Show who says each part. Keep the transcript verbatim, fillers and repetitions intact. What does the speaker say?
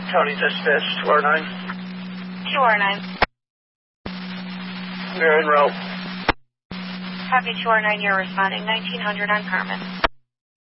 Speaker 1: County Dispatch, two R nine.
Speaker 2: two R nine.
Speaker 1: We're en route.
Speaker 2: Copy two R nine, you're responding nineteen hundred on Carmen.